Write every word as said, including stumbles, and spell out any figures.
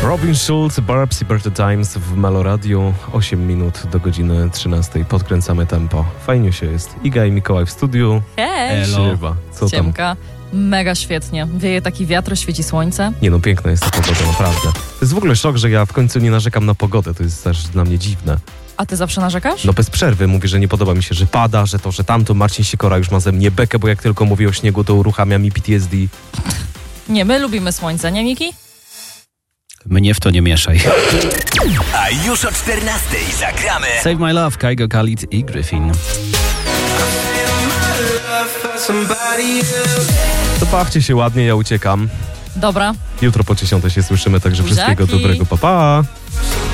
Robin Schulz, Barbs i Birthday Times w Meloradiu. osiem minut do godziny trzynastej. Podkręcamy tempo. Fajnie się jest. Iga i Mikołaj w studiu. Hej! Siema. Co Ciemka. Mega świetnie. Wieje taki wiatr, świeci słońce. Nie no, piękna jest ta pogoda, naprawdę. To jest w ogóle szok, że ja w końcu nie narzekam na pogodę. To jest też dla mnie dziwne. A ty zawsze narzekasz? No bez przerwy mówię, że nie podoba mi się, że pada, że to, że tamto. Marcin Sikora już ma ze mnie bekę, bo jak tylko mówi o śniegu, to uruchamia mi P T S D. Nie, my lubimy słońce, nie Miki? Mnie w to nie mieszaj. A już o czternastej zagramy Save My Love, Kygo Khalid i Griffin. To bawcie się ładnie, ja uciekam. Dobra. Jutro po dziesiątej się słyszymy, także Buziaki. wszystkiego dobrego, pa pa!